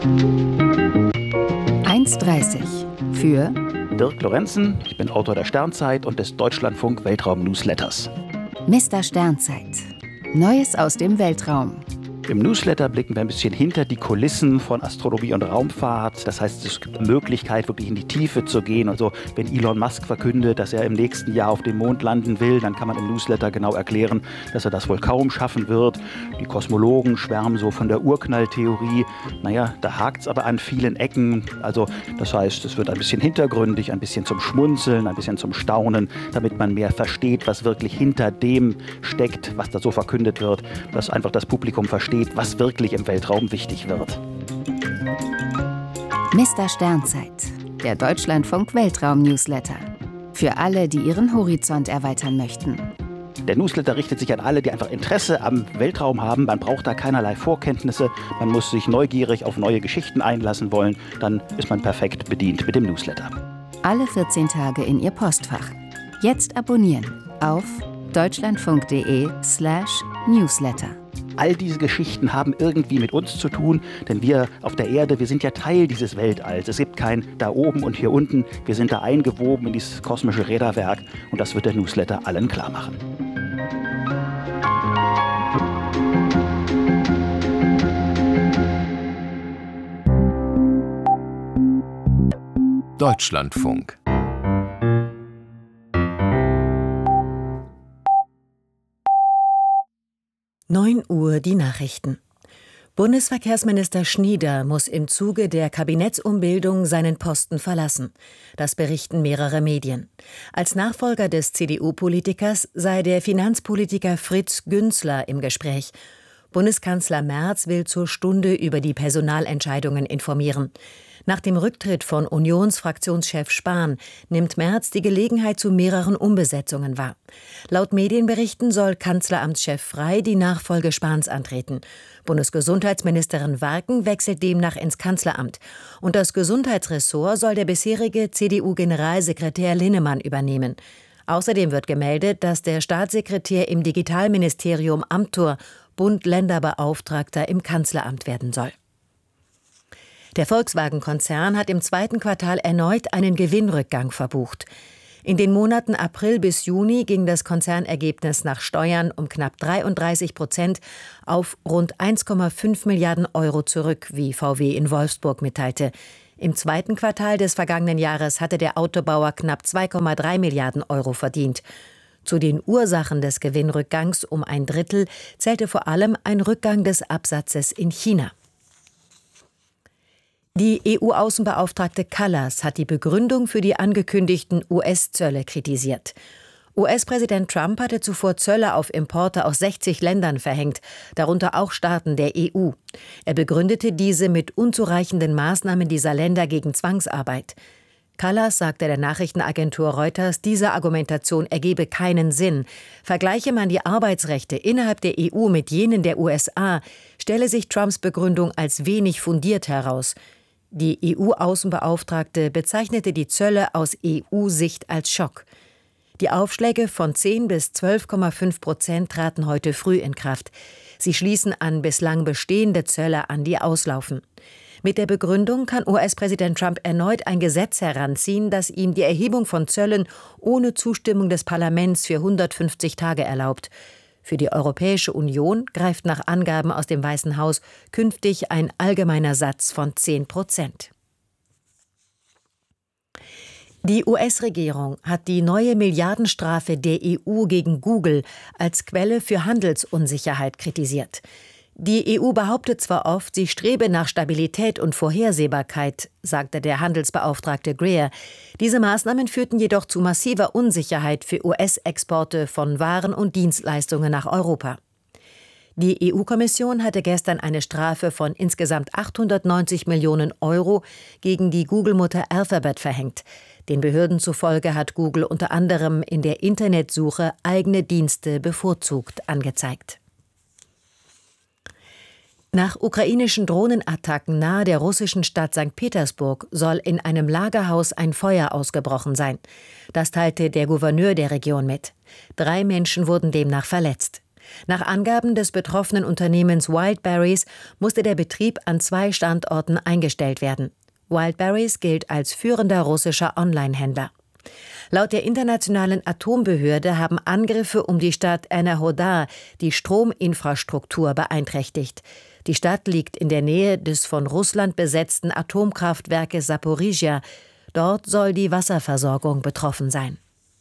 1,30 für Dirk Lorenzen, ich bin Autor der Sternzeit und des Deutschlandfunk Weltraum-Newsletters. Mr. Sternzeit. Neues aus dem Weltraum. Im Newsletter blicken wir ein bisschen hinter die Kulissen von Astronomie und Raumfahrt. Das heißt, es gibt eine Möglichkeit, wirklich in die Tiefe zu gehen. Also wenn Elon Musk verkündet, dass er im nächsten Jahr auf dem Mond landen will, dann kann man im Newsletter genau erklären, dass er das wohl kaum schaffen wird. Die Kosmologen schwärmen so von der Urknalltheorie. Naja, da hakt es aber an vielen Ecken. Also das heißt, es wird ein bisschen hintergründig, ein bisschen zum Schmunzeln, ein bisschen zum Staunen, damit man mehr versteht, was wirklich hinter dem steckt, was da so verkündet wird, dass einfach das Publikum versteht, was wirklich im Weltraum wichtig wird. Mr. Sternzeit, der Deutschlandfunk Weltraum-Newsletter. Für alle, die ihren Horizont erweitern möchten. Der Newsletter richtet sich an alle, die einfach Interesse am Weltraum haben. Man braucht da keinerlei Vorkenntnisse. Man muss sich neugierig auf neue Geschichten einlassen wollen. Dann ist man perfekt bedient mit dem Newsletter. Alle 14 Tage in Ihr Postfach. Jetzt abonnieren auf deutschlandfunk.de/newsletter. All diese Geschichten haben irgendwie mit uns zu tun, denn wir auf der Erde, wir sind ja Teil dieses Weltalls. Es gibt kein da oben und hier unten. Wir sind da eingewoben in dieses kosmische Räderwerk und das wird der Newsletter allen klar machen. Deutschlandfunk. 9 Uhr die Nachrichten. Bundesverkehrsminister Schnieder muss im Zuge der Kabinettsumbildung seinen Posten verlassen. Das berichten mehrere Medien. Als Nachfolger des CDU-Politikers sei der Finanzpolitiker Fritz Günzler im Gespräch. Bundeskanzler Merz will zur Stunde über die Personalentscheidungen informieren. Nach dem Rücktritt von Unionsfraktionschef Spahn nimmt Merz die Gelegenheit zu mehreren Umbesetzungen wahr. Laut Medienberichten soll Kanzleramtschef Frey die Nachfolge Spahns antreten. Bundesgesundheitsministerin Warken wechselt demnach ins Kanzleramt. Und das Gesundheitsressort soll der bisherige CDU-Generalsekretär Linnemann übernehmen. Außerdem wird gemeldet, dass der Staatssekretär im Digitalministerium Amthor Bund-Länder-Beauftragter im Kanzleramt werden soll. Der Volkswagen-Konzern hat im zweiten Quartal erneut einen Gewinnrückgang verbucht. In den Monaten April bis Juni ging das Konzernergebnis nach Steuern um knapp 33% auf rund 1,5 Milliarden Euro zurück, wie VW in Wolfsburg mitteilte. Im zweiten Quartal des vergangenen Jahres hatte der Autobauer knapp 2,3 Milliarden Euro verdient. Zu den Ursachen des Gewinnrückgangs um ein Drittel zählte vor allem ein Rückgang des Absatzes in China. Die EU-Außenbeauftragte Kallas hat die Begründung für die angekündigten US-Zölle kritisiert. US-Präsident Trump hatte zuvor Zölle auf Importe aus 60 Ländern verhängt, darunter auch Staaten der EU. Er begründete diese mit unzureichenden Maßnahmen dieser Länder gegen Zwangsarbeit. Kallas sagte der Nachrichtenagentur Reuters, diese Argumentation ergebe keinen Sinn. Vergleiche man die Arbeitsrechte innerhalb der EU mit jenen der USA, stelle sich Trumps Begründung als wenig fundiert heraus. Die EU-Außenbeauftragte bezeichnete die Zölle aus EU-Sicht als Schock. Die Aufschläge von 10 bis 12,5% traten heute früh in Kraft. Sie schließen an bislang bestehende Zölle an, die auslaufen. Mit der Begründung kann US-Präsident Trump erneut ein Gesetz heranziehen, das ihm die Erhebung von Zöllen ohne Zustimmung des Parlaments für 150 Tage erlaubt. Für die Europäische Union greift nach Angaben aus dem Weißen Haus künftig ein allgemeiner Satz von 10%. Die US-Regierung hat die neue Milliardenstrafe der EU gegen Google als Quelle für Handelsunsicherheit kritisiert. Die EU behauptet zwar oft, sie strebe nach Stabilität und Vorhersehbarkeit, sagte der Handelsbeauftragte Greer. Diese Maßnahmen führten jedoch zu massiver Unsicherheit für US-Exporte von Waren und Dienstleistungen nach Europa. Die EU-Kommission hatte gestern eine Strafe von insgesamt 890 Millionen Euro gegen die Google-Mutter Alphabet verhängt. Den Behörden zufolge hat Google unter anderem in der Internetsuche eigene Dienste bevorzugt angezeigt. Nach ukrainischen Drohnenattacken nahe der russischen Stadt St. Petersburg soll in einem Lagerhaus ein Feuer ausgebrochen sein. Das teilte der Gouverneur der Region mit. 3 Menschen wurden demnach verletzt. Nach Angaben des betroffenen Unternehmens Wildberries musste der Betrieb an 2 Standorten eingestellt werden. Wildberries gilt als führender russischer Online-Händler. Laut der Internationalen Atombehörde haben Angriffe um die Stadt Enerhodar die Strominfrastruktur beeinträchtigt. Die Stadt liegt in der Nähe des von Russland besetzten Atomkraftwerkes Saporizhia. Dort soll die Wasserversorgung betroffen sein.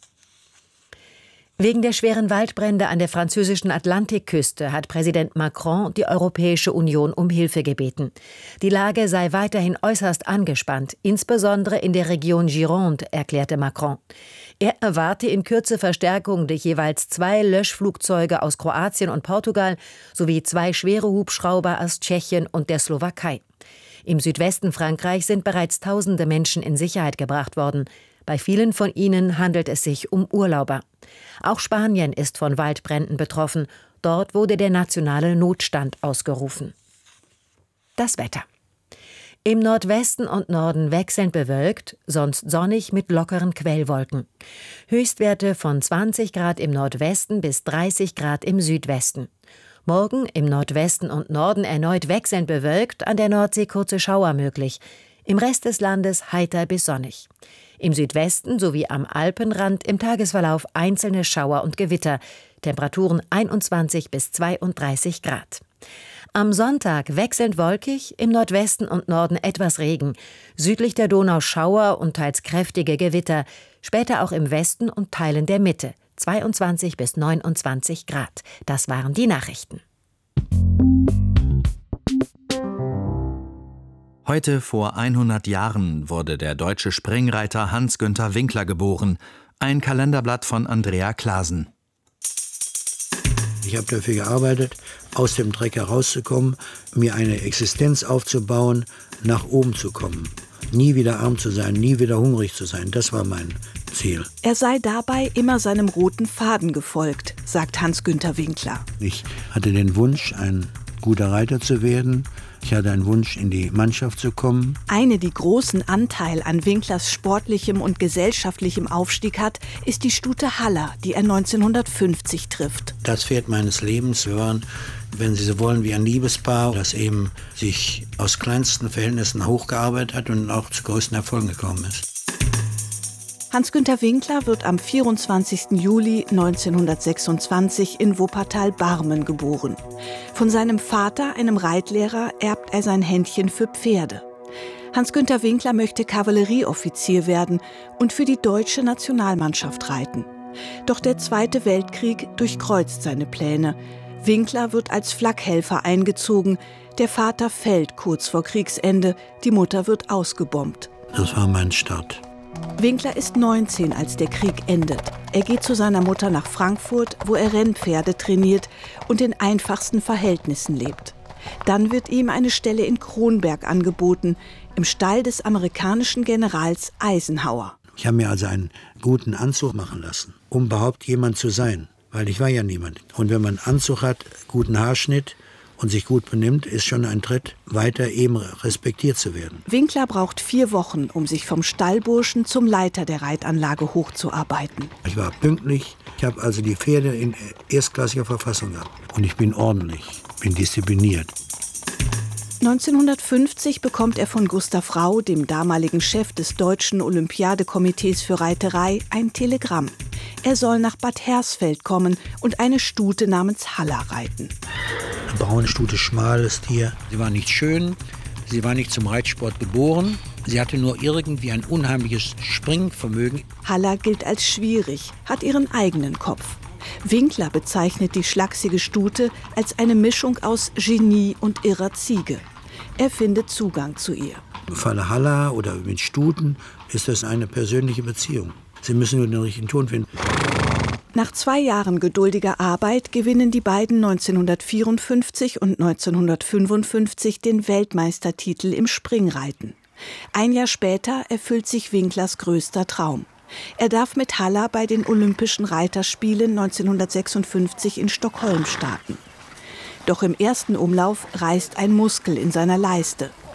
Wegen der schweren Waldbrände an der französischen Atlantikküste hat Präsident Macron die Europäische Union um Hilfe gebeten. Die Lage sei weiterhin äußerst angespannt, insbesondere in der Region Gironde, erklärte Macron. Er erwarte in Kürze Verstärkung durch jeweils 2 Löschflugzeuge aus Kroatien und Portugal sowie 2 schwere Hubschrauber aus Tschechien und der Slowakei. Im Südwesten Frankreichs sind bereits tausende Menschen in Sicherheit gebracht worden. Bei vielen von ihnen handelt es sich um Urlauber. Auch Spanien ist von Waldbränden betroffen. Dort wurde der nationale Notstand ausgerufen. Das Wetter. Im Nordwesten und Norden wechselnd bewölkt, sonst sonnig mit lockeren Quellwolken. Höchstwerte von 20 Grad im Nordwesten bis 30 Grad im Südwesten. Morgen im Nordwesten und Norden erneut wechselnd bewölkt, an der Nordsee kurze Schauer möglich. Im Rest des Landes heiter bis sonnig. Im Südwesten sowie am Alpenrand im Tagesverlauf einzelne Schauer und Gewitter. Temperaturen 21 bis 32 Grad. Am Sonntag wechselnd wolkig, im Nordwesten und Norden etwas Regen. Südlich der Donau Schauer und teils kräftige Gewitter. Später auch im Westen und Teilen der Mitte. 22 bis 29 Grad. Das waren die Nachrichten. Heute vor 100 Jahren wurde der deutsche Springreiter Hans-Günther Winkler geboren. Ein Kalenderblatt von Andrea Klaasen. Ich habe dafür gearbeitet, aus dem Dreck herauszukommen, mir eine Existenz aufzubauen, nach oben zu kommen. Nie wieder arm zu sein, nie wieder hungrig zu sein, das war mein Ziel. Er sei dabei immer seinem roten Faden gefolgt, sagt Hans-Günther Winkler. Ich hatte den Wunsch, ein guter Reiter zu werden. Ich hatte einen Wunsch, in die Mannschaft zu kommen. Eine, die großen Anteil an Winklers sportlichem und gesellschaftlichem Aufstieg hat, ist die Stute Haller, die er 1950 trifft. Das Pferd meines Lebens. Wir waren, wenn Sie so wollen, wie ein Liebespaar, das eben sich aus kleinsten Verhältnissen hochgearbeitet hat und auch zu größten Erfolgen gekommen ist. Hans-Günther Winkler wird am 24. Juli 1926 in Wuppertal-Barmen geboren. Von seinem Vater, einem Reitlehrer, erbt er sein Händchen für Pferde. Hans-Günther Winkler möchte Kavallerieoffizier werden und für die deutsche Nationalmannschaft reiten. Doch der Zweite Weltkrieg durchkreuzt seine Pläne. Winkler wird als Flakhelfer eingezogen. Der Vater fällt kurz vor Kriegsende, die Mutter wird ausgebombt. Das war mein Start. Winkler ist 19, als der Krieg endet. Er geht zu seiner Mutter nach Frankfurt, wo er Rennpferde trainiert und in einfachsten Verhältnissen lebt. Dann wird ihm eine Stelle in Kronberg angeboten, im Stall des amerikanischen Generals Eisenhower. Ich habe mir also einen guten Anzug machen lassen, um überhaupt jemand zu sein, weil ich war ja niemand. Und wenn man einen Anzug hat, guten Haarschnitt und sich gut benimmt, ist schon ein Tritt weiter, eben respektiert zu werden. Winkler braucht 4 Wochen, um sich vom Stallburschen zum Leiter der Reitanlage hochzuarbeiten. Ich war pünktlich, ich habe also die Pferde in erstklassiger Verfassung gehabt. Und ich bin ordentlich, bin diszipliniert. 1950 bekommt er von Gustav Rau, dem damaligen Chef des Deutschen Olympiadekomitees für Reiterei, ein Telegramm. Er soll nach Bad Hersfeld kommen und eine Stute namens Haller reiten. Eine braune Stute, schmales Tier. Sie war nicht schön, sie war nicht zum Reitsport geboren. Sie hatte nur irgendwie ein unheimliches Springvermögen. Haller gilt als schwierig, hat ihren eigenen Kopf. Winkler bezeichnet die schlachsige Stute als eine Mischung aus Genie und irrer Ziege. Er findet Zugang zu ihr. Im Falle Haller oder mit Stuten ist das eine persönliche Beziehung. Sie müssen nur den richtigen Ton finden. Nach 2 Jahren geduldiger Arbeit gewinnen die beiden 1954 und 1955 den Weltmeistertitel im Springreiten. Ein Jahr später erfüllt sich Winklers größter Traum. Er darf mit Haller bei den Olympischen Reiterspielen 1956 in Stockholm starten. Doch im ersten Umlauf reißt ein Muskel in seiner Leiste.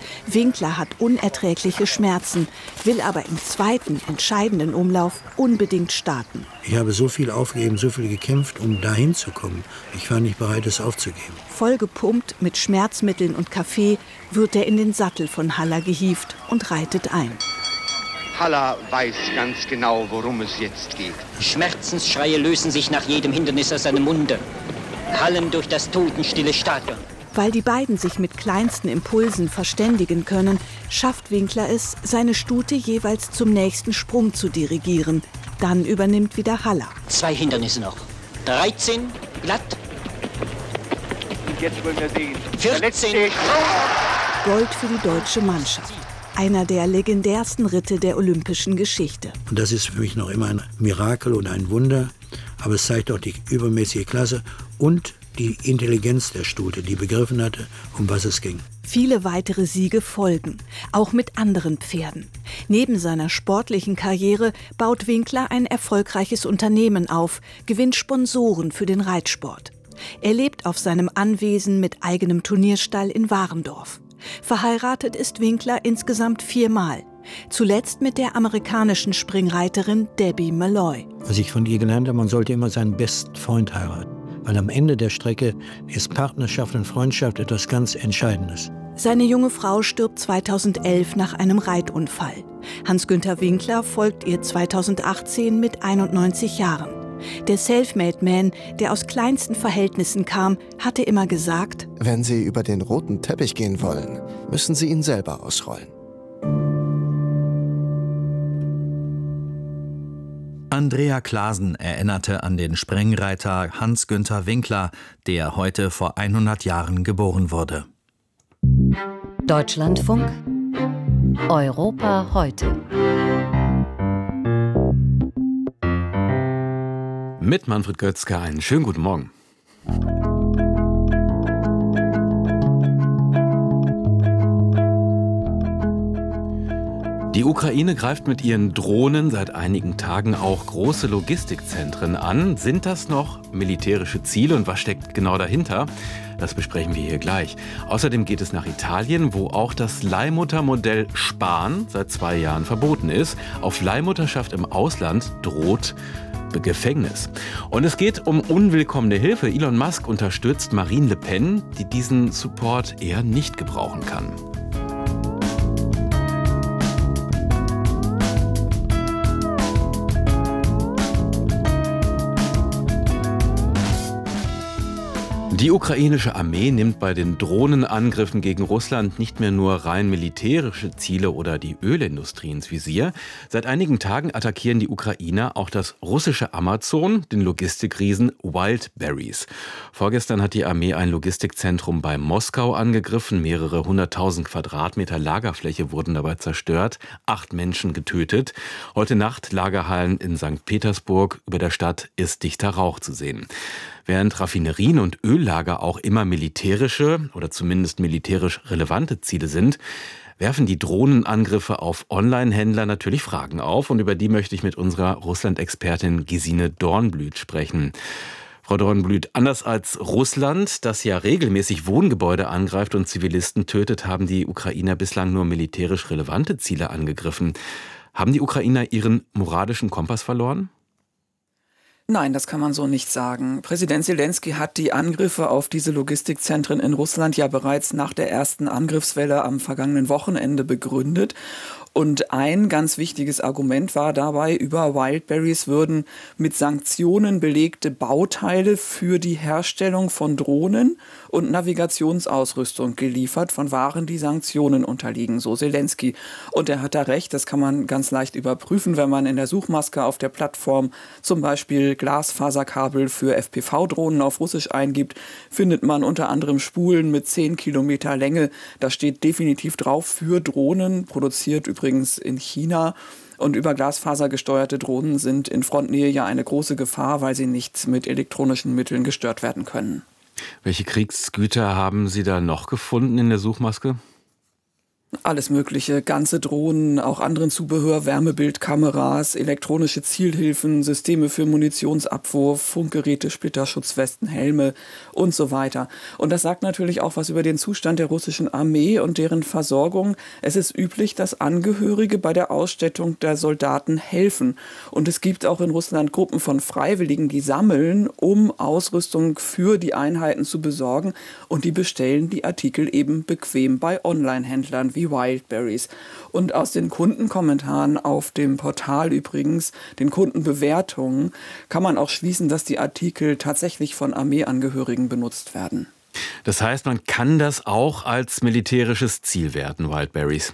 Winkler hat unerträgliche Schmerzen, will aber im zweiten, entscheidenden Umlauf unbedingt starten. Ich habe so viel aufgegeben, so viel gekämpft, um dahin zu kommen. Ich war nicht bereit, es aufzugeben. Vollgepumpt mit Schmerzmitteln und Kaffee wird er in den Sattel von Haller gehievt und reitet ein. Haller weiß ganz genau, worum es jetzt geht. Schmerzensschreie lösen sich nach jedem Hindernis aus seinem Munde, hallen durch das totenstille Stadion. Weil die beiden sich mit kleinsten Impulsen verständigen können, schafft Winkler es, seine Stute jeweils zum nächsten Sprung zu dirigieren. Dann übernimmt wieder Haller. 2 Hindernisse noch. 13, glatt. Und jetzt wollen wir sehen. 14. Gold für die deutsche Mannschaft. Einer der legendärsten Ritte der olympischen Geschichte. Und das ist für mich noch immer ein Mirakel und ein Wunder. Aber es zeigt auch die übermäßige Klasse und die Intelligenz der Stute, die begriffen hatte, um was es ging. Viele weitere Siege folgen, auch mit anderen Pferden. Neben seiner sportlichen Karriere baut Winkler ein erfolgreiches Unternehmen auf, gewinnt Sponsoren für den Reitsport. Er lebt auf seinem Anwesen mit eigenem Turnierstall in Warendorf. Verheiratet ist Winkler insgesamt 4-mal. Zuletzt mit der amerikanischen Springreiterin Debbie Malloy. Was ich von ihr gelernt habe, man sollte immer seinen besten Freund heiraten. Weil am Ende der Strecke ist Partnerschaft und Freundschaft etwas ganz Entscheidendes. Seine junge Frau stirbt 2011 nach einem Reitunfall. Hans-Günther Winkler folgt ihr 2018 mit 91 Jahren. Der Selfmade-Man, der aus kleinsten Verhältnissen kam, hatte immer gesagt: Wenn Sie über den roten Teppich gehen wollen, müssen Sie ihn selber ausrollen. Andrea Clasen erinnerte an den Sprengreiter Hans-Günther Winkler, der heute vor 100 Jahren geboren wurde. Deutschlandfunk Europa heute. Mit Manfred Götzke einen schönen guten Morgen. Die Ukraine greift mit ihren Drohnen seit einigen Tagen auch große Logistikzentren an. Sind das noch militärische Ziele und was steckt genau dahinter? Das besprechen wir hier gleich. Außerdem geht es nach Italien, wo auch das Leihmuttermodell Spahn seit 2 Jahren verboten ist. Auf Leihmutterschaft im Ausland droht Gefängnis. Und es geht um unwillkommene Hilfe. Elon Musk unterstützt Marine Le Pen, die diesen Support eher nicht gebrauchen kann. Die ukrainische Armee nimmt bei den Drohnenangriffen gegen Russland nicht mehr nur rein militärische Ziele oder die Ölindustrie ins Visier. Seit einigen Tagen attackieren die Ukrainer auch das russische Amazon, den Logistikriesen Wildberries. Vorgestern hat die Armee ein Logistikzentrum bei Moskau angegriffen. Mehrere 100.000 Quadratmeter Lagerfläche wurden dabei zerstört, 8 Menschen getötet. Heute Nacht Lagerhallen in St. Petersburg. Über der Stadt ist dichter Rauch zu sehen. Während Raffinerien und Öllager auch immer militärische oder zumindest militärisch relevante Ziele sind, werfen die Drohnenangriffe auf Online-Händler natürlich Fragen auf. Und über die möchte ich mit unserer Russland-Expertin Gesine Dornblüt sprechen. Frau Dornblüt, anders als Russland, das ja regelmäßig Wohngebäude angreift und Zivilisten tötet, haben die Ukrainer bislang nur militärisch relevante Ziele angegriffen. Haben die Ukrainer ihren moralischen Kompass verloren? Nein, das kann man so nicht sagen. Präsident Selenskyj hat die Angriffe auf diese Logistikzentren in Russland ja bereits nach der ersten Angriffswelle am vergangenen Wochenende begründet. Und ein ganz wichtiges Argument war dabei, über Wildberries würden mit Sanktionen belegte Bauteile für die Herstellung von Drohnen und Navigationsausrüstung geliefert von Waren, die Sanktionen unterliegen, so Selenskyj. Und er hat da recht, das kann man ganz leicht überprüfen, wenn man in der Suchmaske auf der Plattform zum Beispiel Glasfaserkabel für FPV-Drohnen auf Russisch eingibt, findet man unter anderem Spulen mit 10 Kilometer Länge. Da steht definitiv drauf für Drohnen, produziert übrigens in China. Und über Glasfaser gesteuerte Drohnen sind in Frontnähe ja eine große Gefahr, weil sie nicht mit elektronischen Mitteln gestört werden können. Welche Kriegsgüter haben Sie da noch gefunden in der Suchmaske? Alles Mögliche, ganze Drohnen, auch anderen Zubehör, Wärmebildkameras, elektronische Zielhilfen, Systeme für Munitionsabwurf, Funkgeräte, Splitterschutzwesten, Helme und so weiter. Und das sagt natürlich auch was über den Zustand der russischen Armee und deren Versorgung. Es ist üblich, dass Angehörige bei der Ausstattung der Soldaten helfen. Und es gibt auch in Russland Gruppen von Freiwilligen, die sammeln, um Ausrüstung für die Einheiten zu besorgen. Und die bestellen die Artikel eben bequem bei Online-Händlern wie Wildberries. Und aus den Kundenkommentaren auf dem Portal übrigens, den Kundenbewertungen, kann man auch schließen, dass die Artikel tatsächlich von Armeeangehörigen benutzt werden. Das heißt, man kann das auch als militärisches Ziel werten, Wildberries.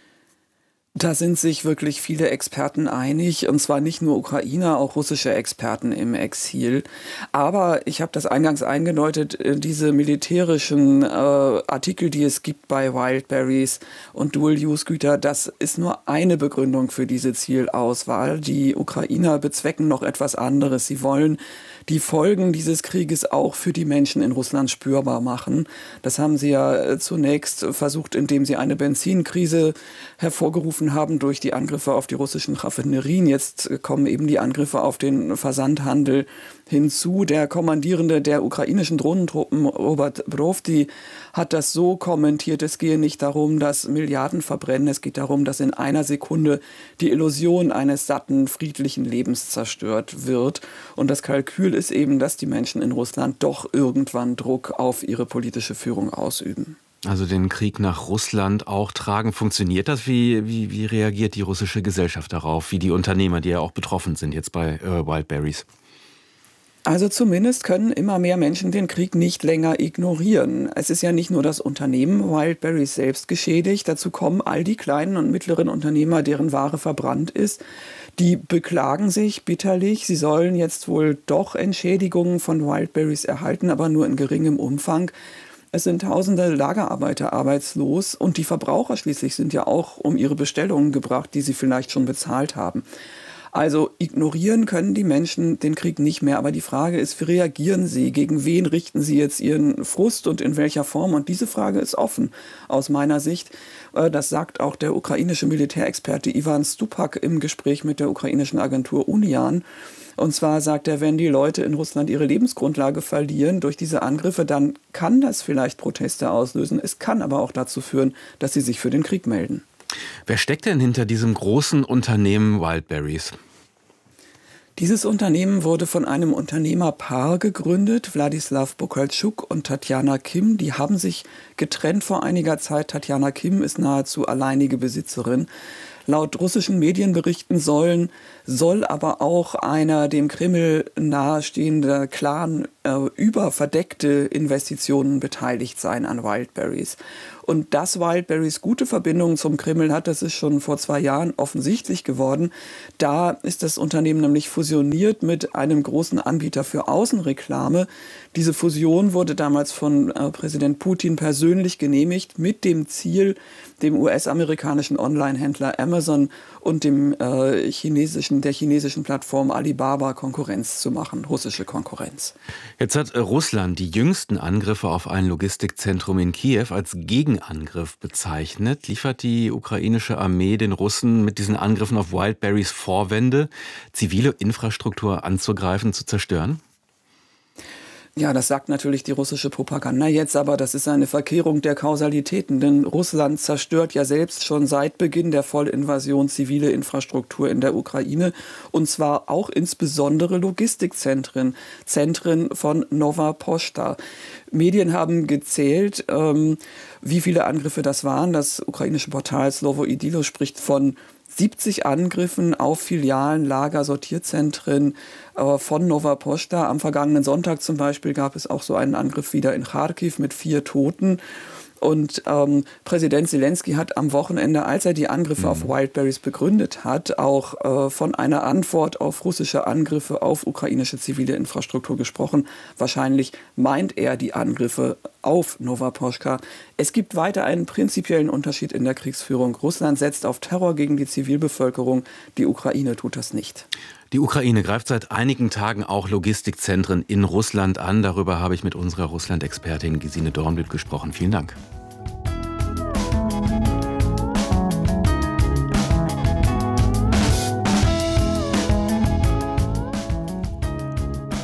Da sind sich wirklich viele Experten einig, und zwar nicht nur Ukrainer, auch russische Experten im Exil. Aber ich habe das eingangs eingedeutet, diese militärischen Artikel, die es gibt bei Wildberries und Dual-Use-Güter, das ist nur eine Begründung für diese Zielauswahl. Die Ukrainer bezwecken noch etwas anderes. Sie wollen die Folgen dieses Krieges auch für die Menschen in Russland spürbar machen. Das haben sie ja zunächst versucht, indem sie eine Benzinkrise hervorgerufen haben durch die Angriffe auf die russischen Raffinerien. Jetzt kommen eben die Angriffe auf den Versandhandel hinzu. Der Kommandierende der ukrainischen Drohnentruppen, Robert Brovdi, hat das so kommentiert: Es gehe nicht darum, dass Milliarden verbrennen. Es geht darum, dass in einer Sekunde die Illusion eines satten, friedlichen Lebens zerstört wird. Und das Kalkül ist eben, dass die Menschen in Russland doch irgendwann Druck auf ihre politische Führung ausüben. Also den Krieg nach Russland auch tragen. Funktioniert das? Wie reagiert die russische Gesellschaft darauf? Wie die Unternehmer, die ja auch betroffen sind jetzt bei Wildberries? Also zumindest können immer mehr Menschen den Krieg nicht länger ignorieren. Es ist ja nicht nur das Unternehmen Wildberries selbst geschädigt. Dazu kommen all die kleinen und mittleren Unternehmer, deren Ware verbrannt ist. Die beklagen sich bitterlich. Sie sollen jetzt wohl doch Entschädigungen von Wildberries erhalten, aber nur in geringem Umfang. Es sind tausende Lagerarbeiter arbeitslos und die Verbraucher schließlich sind ja auch um ihre Bestellungen gebracht, die sie vielleicht schon bezahlt haben. Also ignorieren können die Menschen den Krieg nicht mehr, aber die Frage ist, wie reagieren sie? Gegen wen richten sie jetzt ihren Frust und in welcher Form? Und diese Frage ist offen aus meiner Sicht. Das sagt auch der ukrainische Militärexperte Ivan Stupak im Gespräch mit der ukrainischen Agentur Unian. Und zwar sagt er, wenn die Leute in Russland ihre Lebensgrundlage verlieren durch diese Angriffe, dann kann das vielleicht Proteste auslösen. Es kann aber auch dazu führen, dass sie sich für den Krieg melden. Wer steckt denn hinter diesem großen Unternehmen Wildberries? Dieses Unternehmen wurde von einem Unternehmerpaar gegründet, Wladislaw Bokaltschuk und Tatjana Kim. Die haben sich getrennt vor einiger Zeit. Tatjana Kim ist nahezu alleinige Besitzerin. Laut russischen Medienberichten soll aber auch einer dem Kreml nahestehender Clan über verdeckte Investitionen beteiligt sein an Wildberries. Und dass Wildberries gute Verbindungen zum Kreml hat, das ist schon vor 2 Jahren offensichtlich geworden. Da ist das Unternehmen nämlich fusioniert mit einem großen Anbieter für Außenreklame. Diese Fusion wurde damals von Präsident Putin persönlich genehmigt mit dem Ziel, dem US-amerikanischen Online-Händler Amazon und der chinesischen Plattform Alibaba Konkurrenz zu machen, russische Konkurrenz. Jetzt hat Russland die jüngsten Angriffe auf ein Logistikzentrum in Kiew als Gegenangriff bezeichnet. Liefert die ukrainische Armee den Russen mit diesen Angriffen auf Wildberries Vorwände, zivile Infrastruktur anzugreifen, zu zerstören? Ja, das sagt natürlich die russische Propaganda jetzt, aber das ist eine Verkehrung der Kausalitäten, denn Russland zerstört ja selbst schon seit Beginn der Vollinvasion zivile Infrastruktur in der Ukraine, und zwar auch insbesondere Logistikzentren, Zentren von Nova Pošta. Medien haben gezählt, wie viele Angriffe das waren. Das ukrainische Portal Slovo i Dilo spricht von 70 Angriffen auf Filialen, Lager, Sortierzentren von Nova Pošta. Am vergangenen Sonntag zum Beispiel gab es auch so einen Angriff wieder in Charkiw mit 4 Toten. Und Präsident Zelensky hat am Wochenende, als er die Angriffe auf Wildberries begründet hat, auch von einer Antwort auf russische Angriffe auf ukrainische zivile Infrastruktur gesprochen. Wahrscheinlich meint er die Angriffe auf Nova Pošta. Es gibt weiter einen prinzipiellen Unterschied in der Kriegsführung. Russland setzt auf Terror gegen die Zivilbevölkerung. Die Ukraine tut das nicht. Die Ukraine greift seit einigen Tagen auch Logistikzentren in Russland an. Darüber habe ich mit unserer Russland-Expertin Gesine Dornbühl gesprochen. Vielen Dank.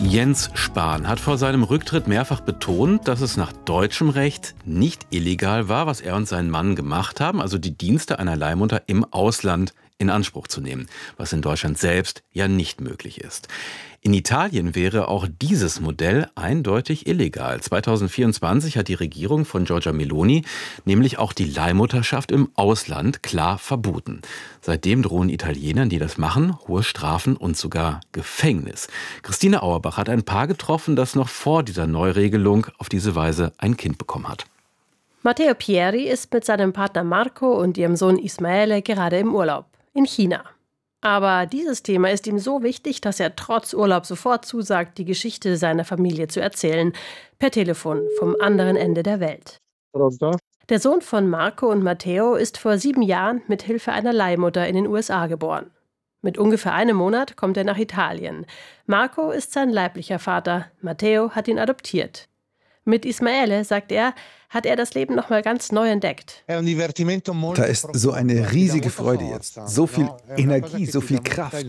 Jens Spahn hat vor seinem Rücktritt mehrfach betont, dass es nach deutschem Recht nicht illegal war, was er und sein Mann gemacht haben, also die Dienste einer Leihmutter im Ausland in Anspruch zu nehmen, was in Deutschland selbst ja nicht möglich ist. In Italien wäre auch dieses Modell eindeutig illegal. 2024 hat die Regierung von Giorgia Meloni nämlich auch die Leihmutterschaft im Ausland klar verboten. Seitdem drohen Italienern, die das machen, hohe Strafen und sogar Gefängnis. Christine Auerbach hat ein Paar getroffen, das noch vor dieser Neuregelung auf diese Weise ein Kind bekommen hat. Matteo Pieri ist mit seinem Partner Marco und ihrem Sohn Ismaele gerade im Urlaub in China. Aber dieses Thema ist ihm so wichtig, dass er trotz Urlaub sofort zusagt, die Geschichte seiner Familie zu erzählen. Per Telefon vom anderen Ende der Welt. Der Sohn von Marco und Matteo ist vor 7 Jahren mit Hilfe einer Leihmutter in den USA geboren. Mit ungefähr einem Monat kommt er nach Italien. Marco ist sein leiblicher Vater, Matteo hat ihn adoptiert. Mit Ismaele, sagt er, hat er das Leben nochmal ganz neu entdeckt. Da ist so eine riesige Freude jetzt, so viel Energie, so viel Kraft.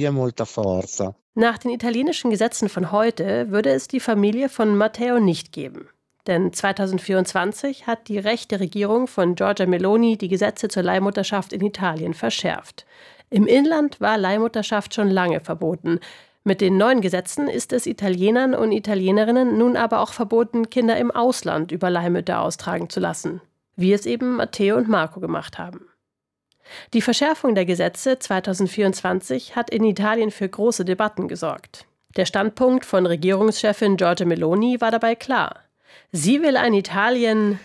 Nach den italienischen Gesetzen von heute würde es die Familie von Matteo nicht geben. Denn 2024 hat die rechte Regierung von Giorgia Meloni die Gesetze zur Leihmutterschaft in Italien verschärft. Im Inland war Leihmutterschaft schon lange verboten. Mit den neuen Gesetzen ist es Italienern und Italienerinnen nun aber auch verboten, Kinder im Ausland über Leihmütter austragen zu lassen, wie es eben Matteo und Marco gemacht haben. Die Verschärfung der Gesetze 2024 hat in Italien für große Debatten gesorgt. Der Standpunkt von Regierungschefin Giorgia Meloni war dabei klar. Sie will ein Italien,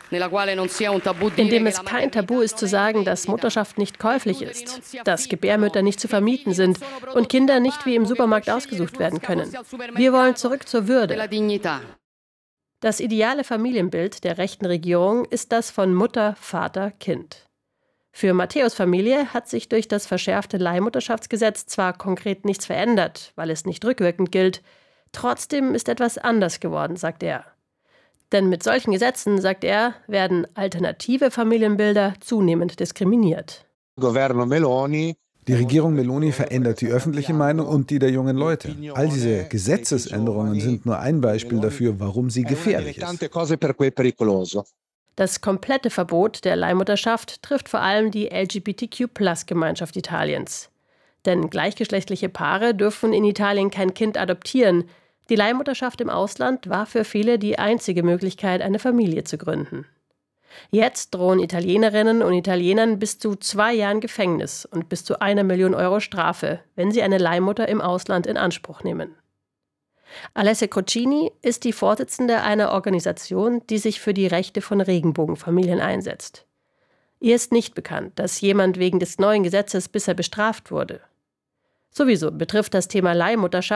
in dem es kein Tabu ist zu sagen, dass Mutterschaft nicht käuflich ist, dass Gebärmütter nicht zu vermieten sind und Kinder nicht wie im Supermarkt ausgesucht werden können. Wir wollen zurück zur Würde. Das ideale Familienbild der rechten Regierung ist das von Mutter, Vater, Kind. Für Matteos Familie hat sich durch das verschärfte Leihmutterschaftsgesetz zwar konkret nichts verändert, weil es nicht rückwirkend gilt. Trotzdem ist etwas anders geworden, sagt er. Denn mit solchen Gesetzen, sagt er, werden alternative Familienbilder zunehmend diskriminiert. Die Regierung Meloni verändert die öffentliche Meinung und die der jungen Leute. All diese Gesetzesänderungen sind nur ein Beispiel dafür, warum sie gefährlich ist. Das komplette Verbot der Leihmutterschaft trifft vor allem die LGBTQ+-Gemeinschaft Italiens. Denn gleichgeschlechtliche Paare dürfen in Italien kein Kind adoptieren. Die Leihmutterschaft im Ausland war für viele die einzige Möglichkeit, eine Familie zu gründen. Jetzt drohen Italienerinnen und Italienern bis zu 2 Jahren Gefängnis und bis zu 1 Million Euro Strafe, wenn sie eine Leihmutter im Ausland in Anspruch nehmen. Alessia Crocini ist die Vorsitzende einer Organisation, die sich für die Rechte von Regenbogenfamilien einsetzt. Ihr ist nicht bekannt, dass jemand wegen des neuen Gesetzes bisher bestraft wurde. Sowieso betrifft das Thema Leihmutterschaft